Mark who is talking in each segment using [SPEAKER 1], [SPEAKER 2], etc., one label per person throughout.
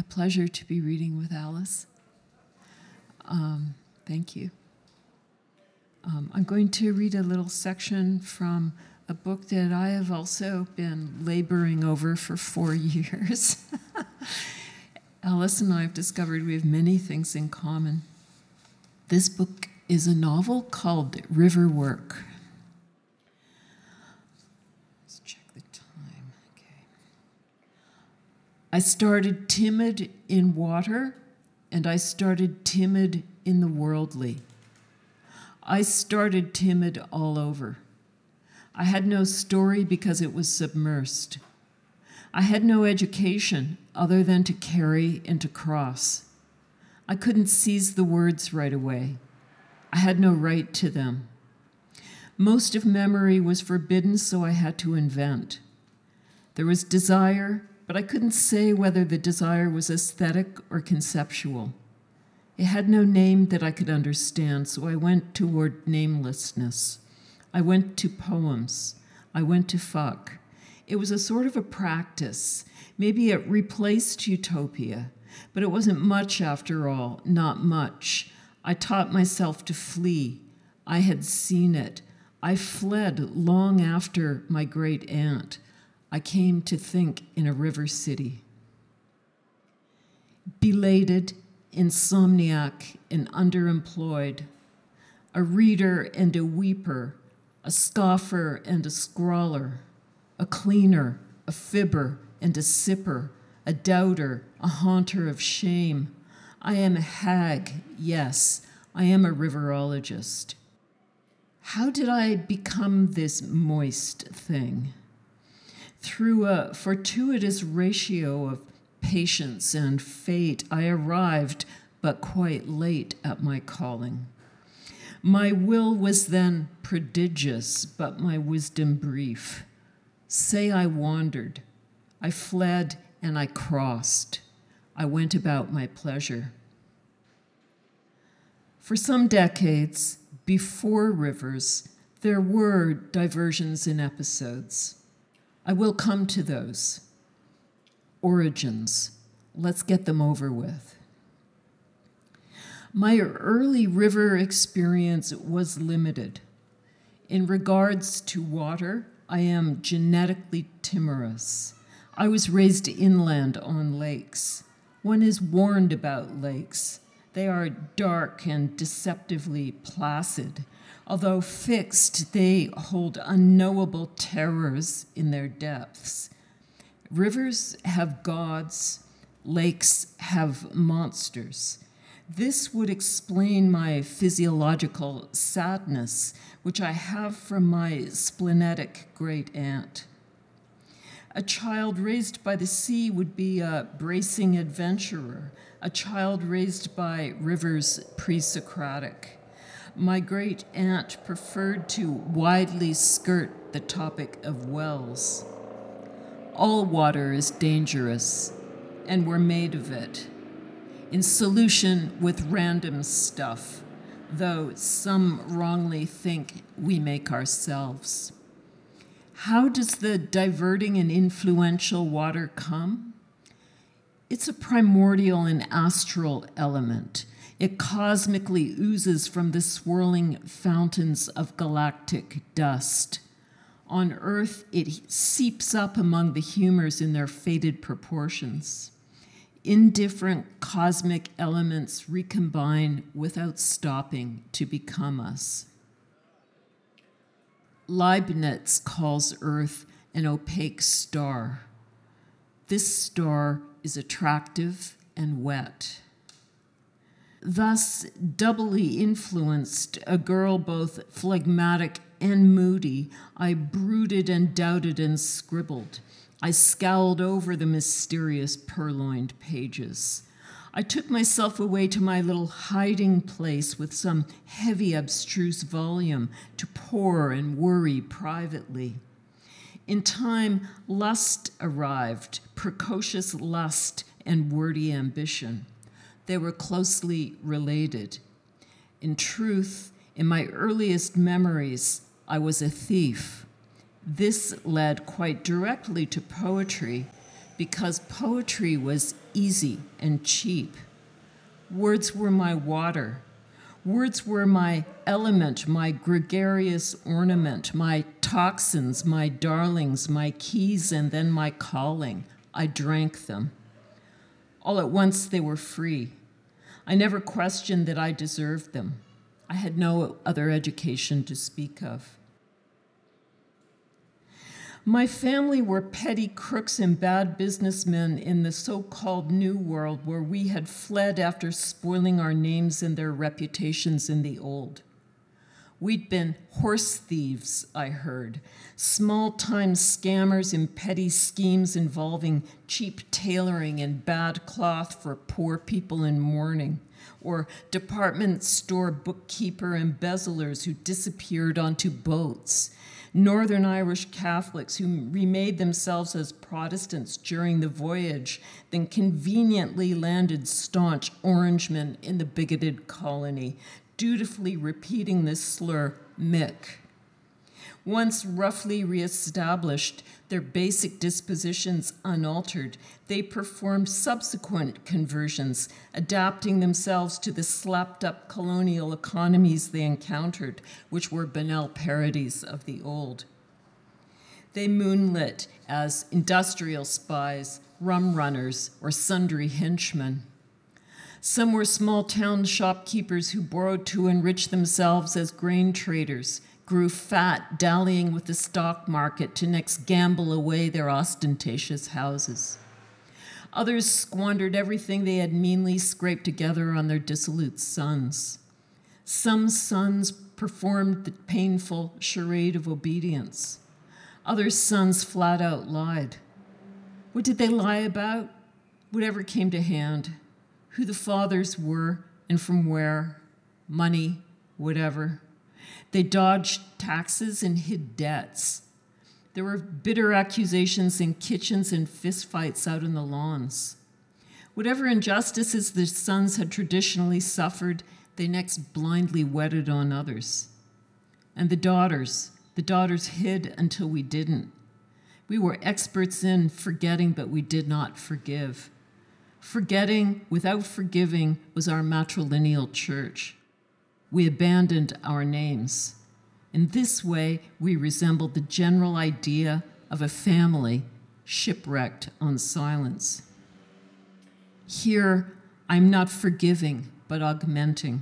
[SPEAKER 1] pleasure to be reading with Alice. Thank you. I'm going to read a little section from a book that I have also been laboring over for 4 years. Alice and I have discovered we have many things in common. This book is a novel called River Work. Let's check the time. Okay. I started timid in water, and I started timid in the worldly. I started timid all over. I had no story because it was submersed. I had no education other than to carry and to cross. I couldn't seize the words right away. I had no right to them. Most of memory was forbidden, so I had to invent. There was desire, but I couldn't say whether the desire was aesthetic or conceptual. It had no name that I could understand, so I went toward namelessness. I went to poems. I went to fuck. It was a sort of a practice. Maybe it replaced utopia, but it wasn't much after all, not much. I taught myself to flee. I had seen it. I fled long after my great aunt. I came to think in a river city. Belated, insomniac, and underemployed, a reader and a weeper, a scoffer and a scrawler, a cleaner, a fibber and a sipper, a doubter, a haunter of shame. I am a hag, yes, I am a riverologist. How did I become this moist thing? Through a fortuitous ratio of patience and fate, I arrived, but quite late at my calling. My will was then prodigious, but my wisdom brief. Say I wandered. I fled and I crossed. I went about my pleasure. For some decades, before rivers, there were diversions in episodes. I will come to those. Origins. Let's get them over with. My early river experience was limited. In regards to water, I am genetically timorous. I was raised inland on lakes. One is warned about lakes. They are dark and deceptively placid. Although fixed, they hold unknowable terrors in their depths. Rivers have gods, lakes have monsters. This would explain my physiological sadness, which I have from my splenetic great aunt. A child raised by the sea would be a bracing adventurer, a child raised by rivers pre-Socratic. My great aunt preferred to widely skirt the topic of wells. All water is dangerous, and we're made of it, in solution with random stuff, though some wrongly think we make ourselves. How does the diverting and influential water come? It's a primordial and astral element. It cosmically oozes from the swirling fountains of galactic dust. On Earth, it seeps up among the humors in their fated proportions. Indifferent cosmic elements recombine without stopping to become us. Leibniz calls Earth an opaque star. This star is attractive and wet. Thus, doubly influenced, a girl both phlegmatic and moody, I brooded and doubted and scribbled. I scowled over the mysterious purloined pages. I took myself away to my little hiding place with some heavy, abstruse volume to pore and worry privately. In time, lust arrived, precocious lust and wordy ambition. They were closely related. In truth, in my earliest memories, I was a thief. This led quite directly to poetry, because poetry was easy and cheap. Words were my water. Words were my element, my gregarious ornament, my toxins, my darlings, my keys, and then my calling. I drank them. All at once they were free. I never questioned that I deserved them. I had no other education to speak of. My family were petty crooks and bad businessmen in the so-called New World, where we had fled after spoiling our names and their reputations in the Old. We'd been horse thieves, I heard, small-time scammers in petty schemes involving cheap tailoring and bad cloth for poor people in mourning, or department store bookkeeper embezzlers who disappeared onto boats, Northern Irish Catholics who remade themselves as Protestants during the voyage, then conveniently landed staunch Orangemen in the bigoted colony, dutifully repeating this slur, Mick. Once roughly reestablished, their basic dispositions unaltered, they performed subsequent conversions, adapting themselves to the slapped-up colonial economies they encountered, which were banal parodies of the old. They moonlit as industrial spies, rum runners, or sundry henchmen. Some were small-town shopkeepers who borrowed to enrich themselves as grain traders, grew fat, dallying with the stock market to next gamble away their ostentatious houses. Others squandered everything they had meanly scraped together on their dissolute sons. Some sons performed the painful charade of obedience. Other sons flat out lied. What did they lie about? Whatever came to hand. Who the fathers were and from where. Money, whatever. They dodged taxes and hid debts. There were bitter accusations in kitchens and fistfights out on the lawns. Whatever injustices the sons had traditionally suffered, they next blindly wedded on others. And the daughters hid until we didn't. We were experts in forgetting, but we did not forgive. Forgetting without forgiving was our matrilineal church. We abandoned our names. In this way, we resembled the general idea of a family shipwrecked on silence. Here, I'm not forgiving, but augmenting.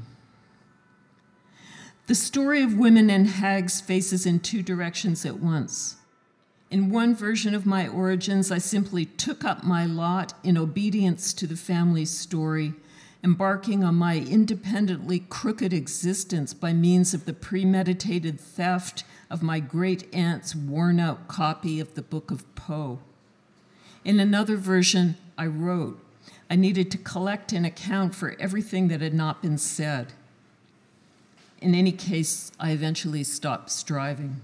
[SPEAKER 1] The story of women and hags faces in two directions at once. In one version of my origins, I simply took up my lot in obedience to the family's story, embarking on my independently crooked existence by means of the premeditated theft of my great-aunt's worn-out copy of the Book of Poe. In another version, I wrote, I needed to collect and account for everything that had not been said. In any case, I eventually stopped striving.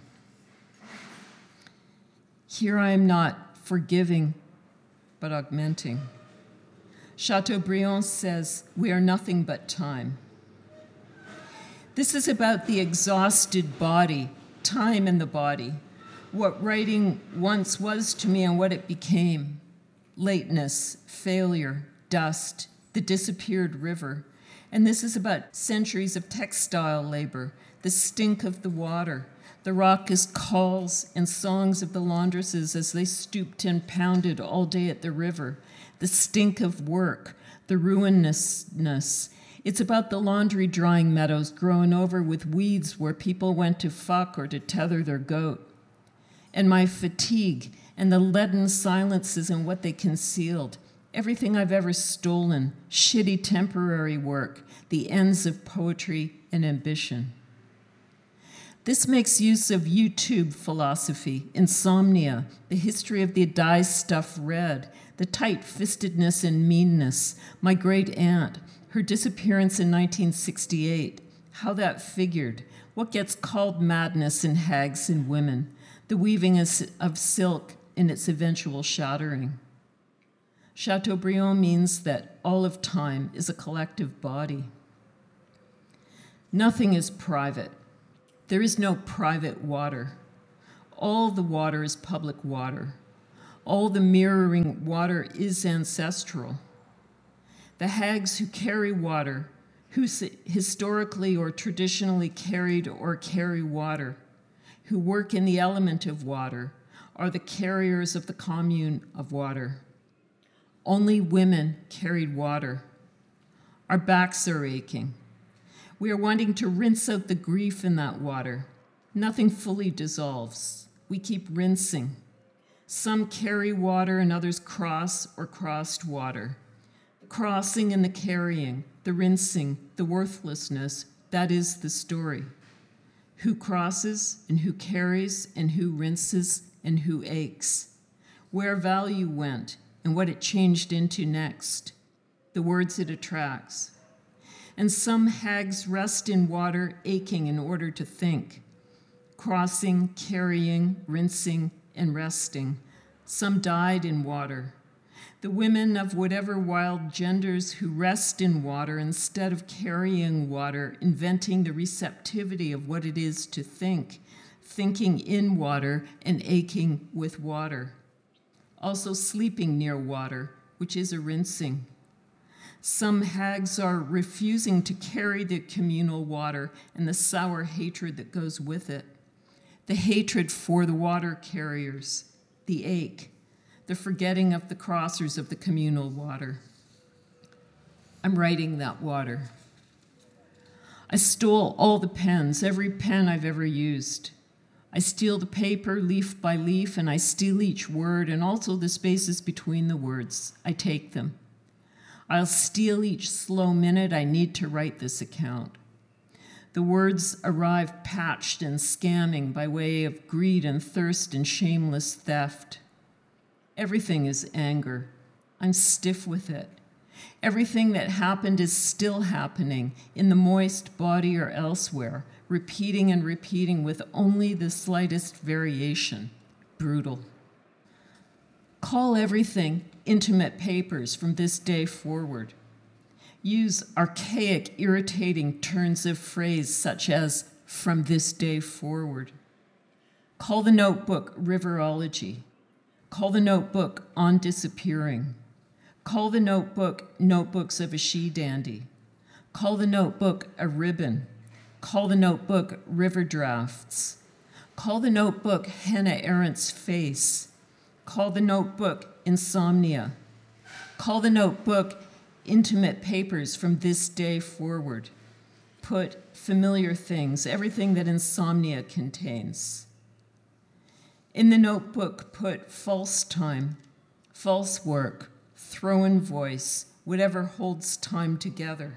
[SPEAKER 1] Here I am not forgiving, but augmenting. Chateaubriand says, we are nothing but time. This is about the exhausted body, time in the body, what writing once was to me and what it became. Lateness, failure, dust, the disappeared river. And this is about centuries of textile labor, the stink of the water, the raucous calls and songs of the laundresses as they stooped and pounded all day at the river, the stink of work, the ruinousness. It's about the laundry drying meadows growing over with weeds where people went to fuck or to tether their goat. And my fatigue and the leaden silences and what they concealed, everything I've ever stolen, shitty temporary work, the ends of poetry and ambition. This makes use of YouTube philosophy, insomnia, the history of the dye stuff red, the tight-fistedness and meanness, my great aunt, her disappearance in 1968, how that figured, what gets called madness in hags and women, the weaving of silk in its eventual shattering. Chateaubriand means that all of time is a collective body. Nothing is private. There is no private water. All the water is public water. All the mirroring water is ancestral. The hags who carry water, who historically or traditionally carried or carry water, who work in the element of water, are the carriers of the commune of water. Only women carried water. Our backs are aching. We are wanting to rinse out the grief in that water. Nothing fully dissolves. We keep rinsing. Some carry water and others cross or crossed water. The crossing and the carrying, the rinsing, the worthlessness, that is the story. Who crosses and who carries and who rinses and who aches. Where value went and what it changed into next. The words it attracts. And some hags rest in water, aching in order to think. Crossing, carrying, rinsing, and resting. Some died in water. The women of whatever wild genders who rest in water instead of carrying water, inventing the receptivity of what it is to think, thinking in water and aching with water. Also sleeping near water, which is a rinsing. Some hags are refusing to carry the communal water and the sour hatred that goes with it. The hatred for the water carriers, the ache, the forgetting of the crossers of the communal water. I'm writing that water. I stole all the pens, every pen I've ever used. I steal the paper leaf by leaf, and I steal each word and also the spaces between the words. I take them. I'll steal each slow minute I need to write this account. The words arrive patched and scamming by way of greed and thirst and shameless theft. Everything is anger. I'm stiff with it. Everything that happened is still happening in the moist body or elsewhere, repeating and repeating with only the slightest variation. Brutal. Call everything intimate papers from this day forward. Use archaic, irritating turns of phrase such as from this day forward. Call the notebook Riverology. Call the notebook On Disappearing. Call the notebook Notebooks of a She-Dandy. Call the notebook A Ribbon. Call the notebook River Drafts. Call the notebook Hannah Arendt's Face. Call the notebook Insomnia. Call the notebook Intimate Papers from this day forward. Put familiar things, everything that insomnia contains. In the notebook, put false time, false work, throw-in voice, whatever holds time together.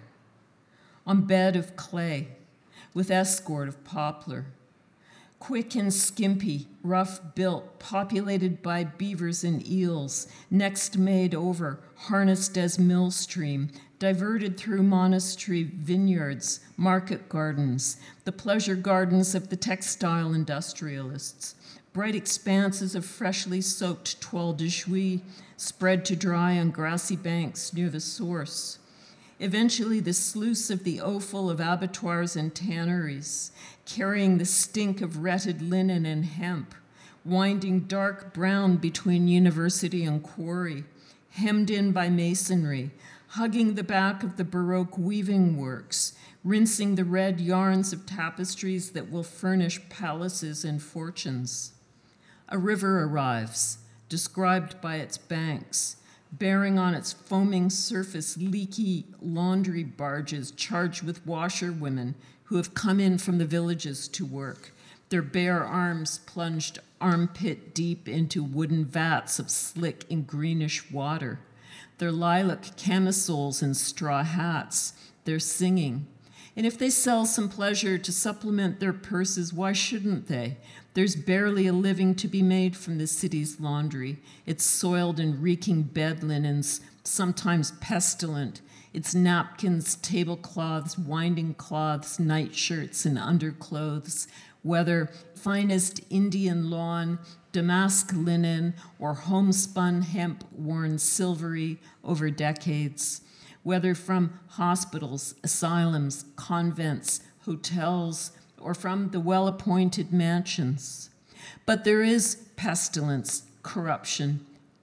[SPEAKER 1] On bed of clay, with escort of poplar. Quick and skimpy, rough-built, populated by beavers and eels, next made over, harnessed as millstream, diverted through monastery vineyards, market gardens, the pleasure gardens of the textile industrialists, bright expanses of freshly soaked toile de Jouy, spread to dry on grassy banks near the source. Eventually, the sluice of the offal of abattoirs and tanneries, carrying the stink of retted linen and hemp, winding dark brown between university and quarry, hemmed in by masonry, hugging the back of the Baroque weaving works, rinsing the red yarns of tapestries that will furnish palaces and fortunes. A river arrives, described by its banks, bearing on its foaming surface leaky laundry barges charged with washerwomen who have come in from the villages to work, their bare arms plunged armpit deep into wooden vats of slick and greenish water, their lilac camisoles and straw hats, their singing. And if they sell some pleasure to supplement their purses, why shouldn't they? There's barely a living to be made from the city's laundry, its soiled and reeking bed linens, sometimes pestilent, its napkins, tablecloths, winding cloths, nightshirts, and underclothes, whether finest Indian lawn, damask linen, or homespun hemp worn silvery over decades, whether from hospitals, asylums, convents, hotels, or from the well-appointed mansions. But there is pestilence, corruption,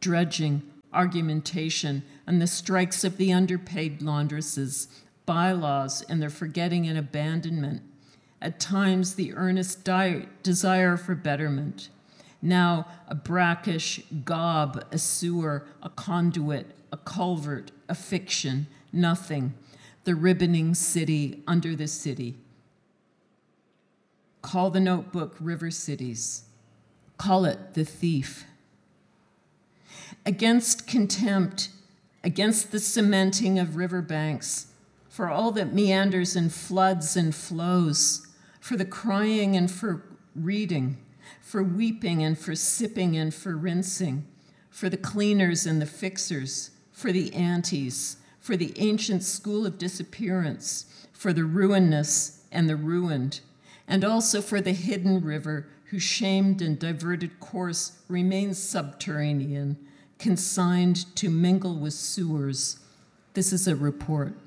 [SPEAKER 1] dredging, argumentation, and the strikes of the underpaid laundresses, bylaws and their forgetting and abandonment, at times the earnest desire for betterment. Now a brackish gob, a sewer, a conduit, a culvert, a fiction, nothing, the ribboning city under the city. Call the notebook River Cities. Call it The Thief. Against contempt, against the cementing of riverbanks, for all that meanders and floods and flows, for the crying and for reading, for weeping and for sipping and for rinsing, for the cleaners and the fixers, for the aunties, for the ancient school of disappearance, for the ruinous and the ruined, and also for the hidden river whose shamed and diverted course remains subterranean, consigned to mingle with sewers. This is a report.